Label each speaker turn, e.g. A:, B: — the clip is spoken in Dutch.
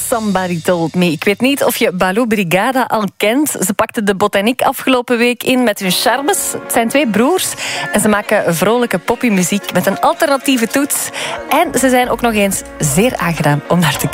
A: Somebody Told Me. Ik weet niet of je Balou Brigada al kent. Ze pakten de Botaniek afgelopen week in met hun charmes. Het zijn 2 broers en ze maken vrolijke poppymuziek met een alternatieve toets. En ze zijn ook nog eens zeer aangenaam om naar te kijken.